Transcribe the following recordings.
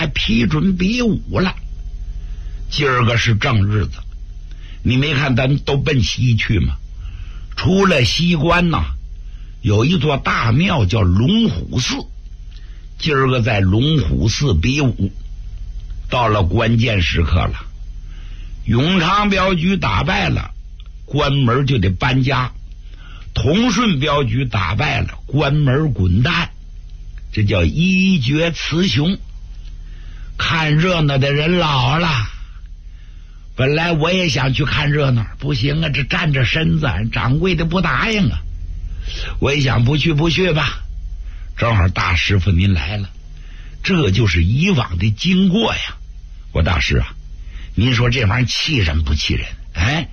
还批准比武了。今儿个是正日子，你没看咱都奔西去吗？除了西关呐，有一座大庙叫龙虎寺，今儿个在龙虎寺比武。到了关键时刻了，永昌镖局打败了，关门就得搬家；同顺镖局打败了，关门滚蛋。这叫一决雌雄。看热闹的人老了，本来我也想去看热闹，不行啊，这站着身子，掌柜的不答应啊。我也想不去吧，正好大师傅您来了，这就是以往的经过呀。我大师啊，您说这玩意儿气人不气人？哎，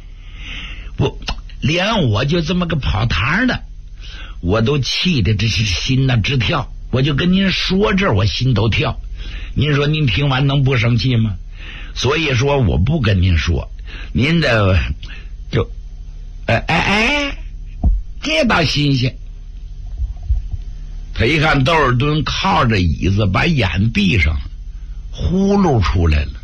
连我就这么个跑堂的，我都气得这是心呐直跳。我就跟您说这我心都跳，您说您听完能不生气吗？所以说我不跟您说，您的就这倒新鲜。他一看窦尔敦靠着椅子把眼闭上，呼噜出来了。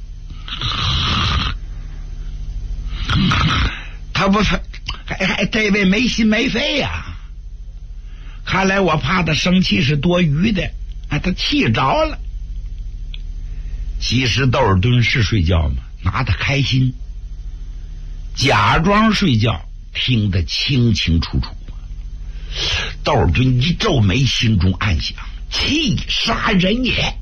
他不还这位没心没肺呀。看来我怕他生气是多余的，他气着了。其实窦尔敦是睡觉吗？拿他开心，假装睡觉，听得清清楚楚。窦尔敦一皱眉，心中暗想：气杀人也。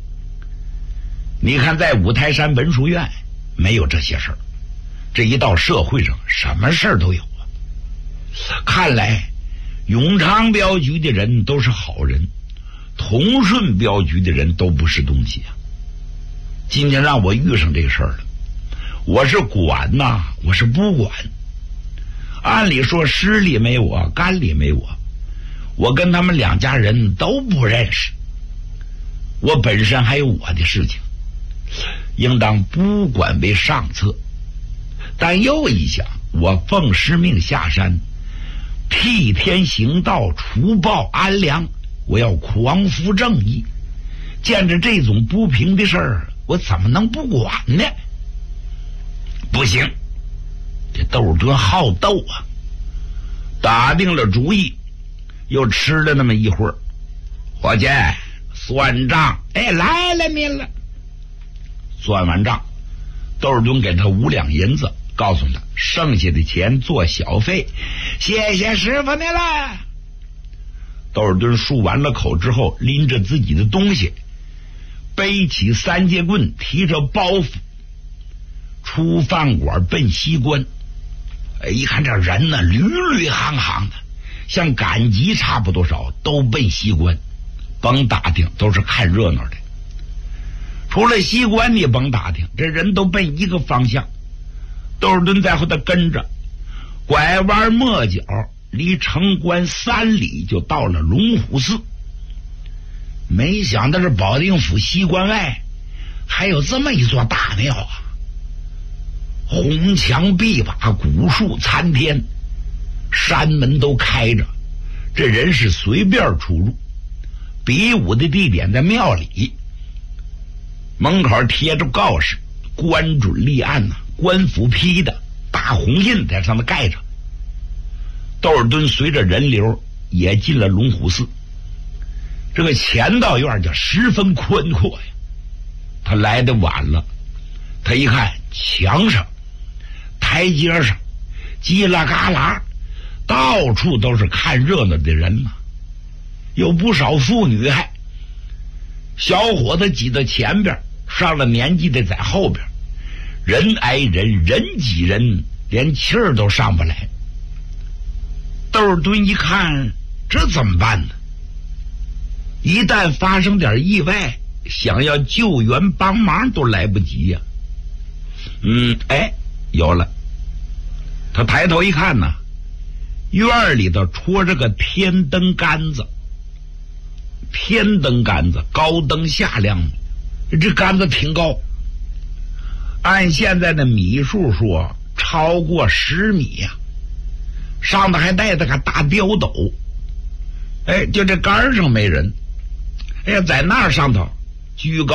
你看在五台山文殊院没有这些事儿，这一到社会上什么事儿都有啊。看来永昌镖局的人都是好人，同顺镖局的人都不是东西啊。今天让我遇上这个事儿了，我是管呐，我是不管。按理说湿里没我，干里没我，我跟他们两家人都不认识，我本身还有我的事情，应当不管为上策。但又一想，我奉师命下山，替天行道，除暴安良，我要匡扶正义。见着这种不平的事儿，我怎么能不管呢？不行，这窦尔敦好斗啊！打定了主意，又吃了那么一会儿，伙计算账。来了您了。算完账，窦尔敦给他5两银子，告诉他剩下的钱做小费，谢谢师傅您了。窦尔敦漱完了口之后，拎着自己的东西，背起3节棍，提着包袱，出饭馆奔西关。一看这人呢，屡屡行行的，像赶集差不多少，都奔西关。甭打听，都是看热闹的。除了西关你甭打听，这人都奔一个方向。窦尔敦在后头跟着，拐弯抹角，离城关3里就到了龙虎寺。没想到这保定府西关外还有这么一座大庙啊！红墙碧瓦，古树参天，山门都开着，这人是随便出入。比武的地点在庙里，门口贴着告示，关准立案官府批的，大红印在上面盖着。窦尔敦随着人流也进了龙虎寺。这个前道院叫十分宽阔呀，他来的晚了。他一看墙上台阶上叽啦嘎啦，到处都是看热闹的人呐，有不少妇女，还小伙子挤到前边，上了年纪的在后边，人挨人，人挤人，连气儿都上不来。窦尔敦一看，这怎么办呢？一旦发生点意外，想要救援帮忙都来不及呀。有了。他抬头一看呢，院里头戳着个天灯杆子。天灯杆子高灯下亮，这杆子挺高，按现在的米数说超过10米呀，上头还带着个大吊斗。就这杆上没人，在那上头居高